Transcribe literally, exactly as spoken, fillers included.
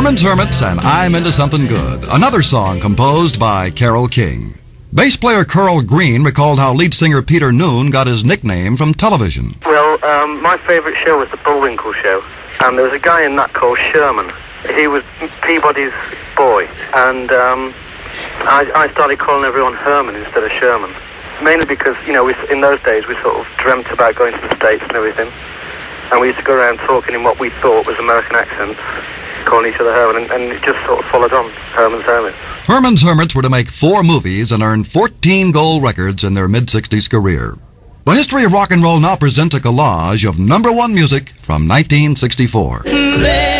Herman's Hermits and I'm Into Something Good, another song composed by Carole King. Bass player Carl Green recalled how lead singer Peter Noone got his nickname from television. Well, um, my favourite show was the Bullwinkle Show, and there was a guy in that called Sherman. He was Peabody's boy, and um, I, I started calling everyone Herman instead of Sherman, mainly because, you know, we, in those days we sort of dreamt about going to the States and everything, and we used to go around talking in what we thought was American accents, calling each other Herman, and, and it just sort of followed on, Herman's Hermits. Herman's Hermits were to make four movies and earn fourteen gold records in their mid-sixties career. The History of Rock and Roll now presents a collage of number one music from nineteen sixty-four.